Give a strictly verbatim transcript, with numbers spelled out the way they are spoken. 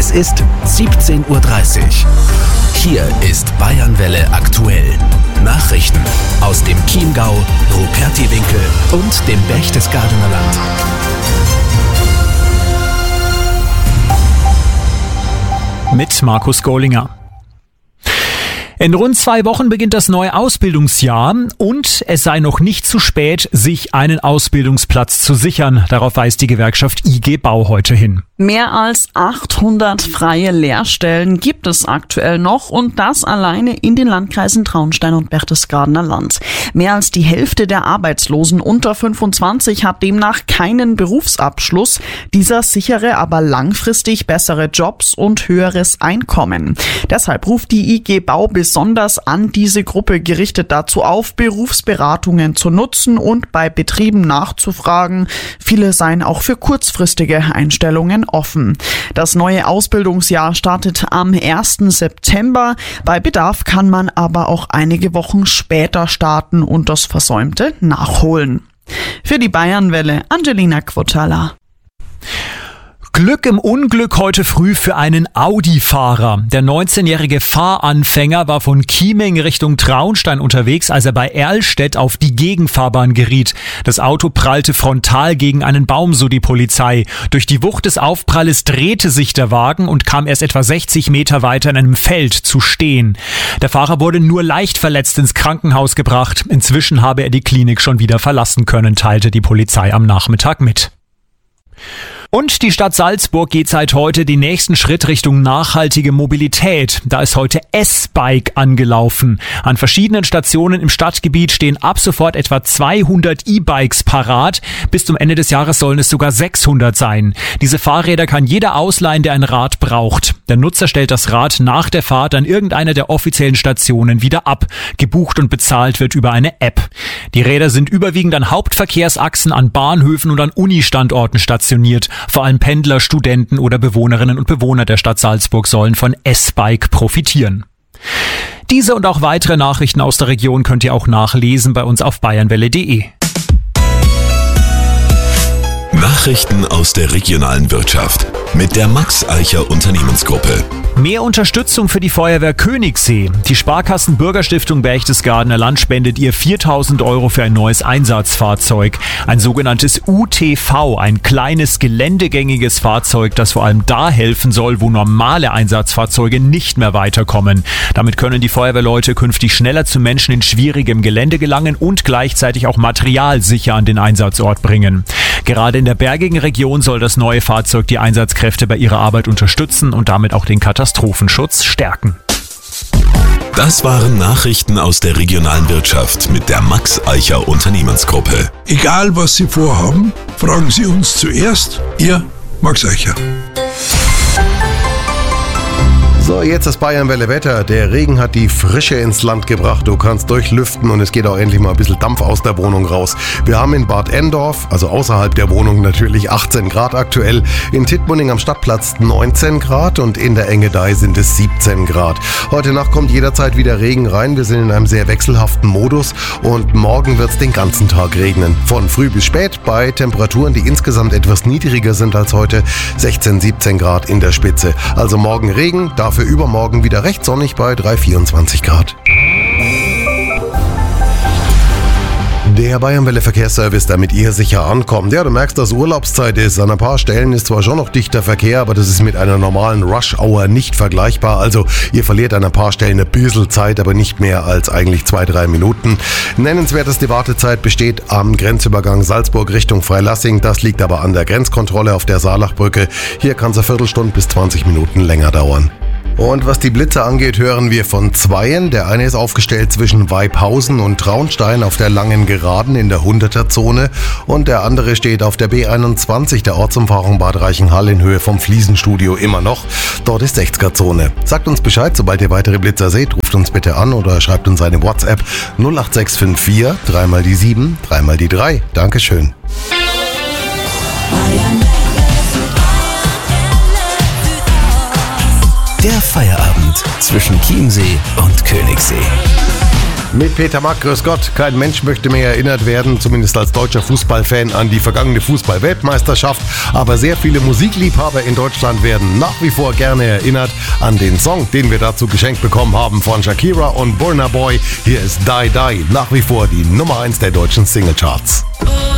Es ist siebzehn Uhr dreißig. Hier ist Bayernwelle aktuell. Nachrichten aus dem Chiemgau, Rupertiwinkel und dem Berchtesgadener Land. Mit Markus Gollinger. In rund zwei Wochen beginnt das neue Ausbildungsjahr und es sei noch nicht zu spät, sich einen Ausbildungsplatz zu sichern. Darauf weist die Gewerkschaft I G Bau heute hin. Mehr als achthundert freie Lehrstellen gibt es aktuell noch und das alleine in den Landkreisen Traunstein und Berchtesgadener Land. Mehr als die Hälfte der Arbeitslosen unter fünfundzwanzig hat demnach keinen Berufsabschluss. Dieser sichere aber langfristig bessere Jobs und höheres Einkommen. Deshalb ruft die I G Bau besonders an diese Gruppe gerichtet dazu auf, Berufsberatungen zu nutzen und bei Betrieben nachzufragen. Viele seien auch für kurzfristige Einstellungen offen. Das neue Ausbildungsjahr startet am ersten September. Bei Bedarf kann man aber auch einige Wochen später starten und das Versäumte nachholen. Für die Bayernwelle, Angelina Quotala. Glück im Unglück heute früh für einen Audi-Fahrer. Der neunzehnjährige Fahranfänger war von Chieming Richtung Traunstein unterwegs, als er bei Erlstedt auf die Gegenfahrbahn geriet. Das Auto prallte frontal gegen einen Baum, so die Polizei. Durch die Wucht des Aufpralles drehte sich der Wagen und kam erst etwa sechzig Meter weiter in einem Feld zu stehen. Der Fahrer wurde nur leicht verletzt ins Krankenhaus gebracht. Inzwischen habe er die Klinik schon wieder verlassen können, teilte die Polizei am Nachmittag mit. Und die Stadt Salzburg geht seit heute den nächsten Schritt Richtung nachhaltige Mobilität. Da ist heute S-Bike angelaufen. An verschiedenen Stationen im Stadtgebiet stehen ab sofort etwa zweihundert E-Bikes parat. Bis zum Ende des Jahres sollen es sogar sechshundert sein. Diese Fahrräder kann jeder ausleihen, der ein Rad braucht. Der Nutzer stellt das Rad nach der Fahrt an irgendeiner der offiziellen Stationen wieder ab. Gebucht und bezahlt wird über eine App. Die Räder sind überwiegend an Hauptverkehrsachsen, an Bahnhöfen und an Uni-Standorten stationiert. Vor allem Pendler, Studenten oder Bewohnerinnen und Bewohner der Stadt Salzburg sollen von S-Bike profitieren. Diese und auch weitere Nachrichten aus der Region könnt ihr auch nachlesen bei uns auf bayernwelle punkt de. Nachrichten aus der regionalen Wirtschaft mit der Max Eicher Unternehmensgruppe. Mehr Unterstützung für die Feuerwehr Königssee. Die Sparkassen Bürgerstiftung Berchtesgadener Land spendet ihr viertausend Euro für ein neues Einsatzfahrzeug. Ein sogenanntes U T V, ein kleines geländegängiges Fahrzeug, das vor allem da helfen soll, wo normale Einsatzfahrzeuge nicht mehr weiterkommen. Damit können die Feuerwehrleute künftig schneller zu Menschen in schwierigem Gelände gelangen und gleichzeitig auch Material sicher an den Einsatzort bringen. Gerade in der bergigen Region soll das neue Fahrzeug die Einsatzkräfte bei ihrer Arbeit unterstützen und damit auch den Katastrophenschutz stärken. Das waren Nachrichten aus der regionalen Wirtschaft mit der Max Eicher Unternehmensgruppe. Egal was Sie vorhaben, fragen Sie uns zuerst. Ihr Max Eicher. So, jetzt das Bayernwelle Wetter. Der Regen hat die Frische ins Land gebracht. Du kannst durchlüften und es geht auch endlich mal ein bisschen Dampf aus der Wohnung raus. Wir haben in Bad Endorf, also außerhalb der Wohnung natürlich, achtzehn Grad aktuell. In Tittmoning am Stadtplatz neunzehn Grad und in der Engedei sind es siebzehn Grad. Heute Nacht kommt jederzeit wieder Regen rein. Wir sind in einem sehr wechselhaften Modus und morgen wird es den ganzen Tag regnen. Von früh bis spät bei Temperaturen, die insgesamt etwas niedriger sind als heute, sechzehn, siebzehn Grad in der Spitze. Also morgen Regen, dafür Für übermorgen wieder recht sonnig bei drei, vierundzwanzig Grad. Der Bayernwelle Verkehrsservice, damit ihr sicher ankommt. Ja, du merkst, dass Urlaubszeit ist. An ein paar Stellen ist zwar schon noch dichter Verkehr, aber das ist mit einer normalen Rush-Hour nicht vergleichbar. Also ihr verliert an ein paar Stellen ein bisschen Zeit, aber nicht mehr als eigentlich zwei, drei Minuten. Nennenswerteste Wartezeit besteht am Grenzübergang Salzburg Richtung Freilassing. Das liegt aber an der Grenzkontrolle auf der Saalachbrücke. Hier kann es eine Viertelstunde bis zwanzig Minuten länger dauern. Und was die Blitze angeht, hören wir von zweien. Der eine ist aufgestellt zwischen Weibhausen und Traunstein auf der langen Geraden in der hunderter-Zone und der andere steht auf der B einundzwanzig, der Ortsumfahrung Bad Reichenhall in Höhe vom Fliesenstudio immer noch. Dort ist sechziger-Zone. Sagt uns Bescheid, sobald ihr weitere Blitzer seht, ruft uns bitte an oder schreibt uns eine WhatsApp null acht sechs fünf vier, dreimal die sieben, dreimal die drei. Dankeschön. Der Feierabend zwischen Chiemsee und Königssee. Mit Peter Mack, grüß Gott. Kein Mensch möchte mehr erinnert werden, zumindest als deutscher Fußballfan, an die vergangene Fußball-Weltmeisterschaft. Aber sehr viele Musikliebhaber in Deutschland werden nach wie vor gerne erinnert an den Song, den wir dazu geschenkt bekommen haben von Shakira und Burna Boy. Hier ist Die Die, nach wie vor die Nummer eins der deutschen Singlecharts.